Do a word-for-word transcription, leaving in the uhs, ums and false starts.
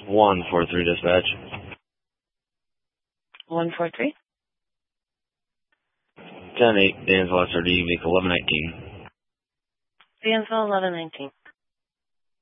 one four three dispatch. one four three? ten eight, Dansville S R D, vehicle eleven nineteen. Dansville eleven nineteen.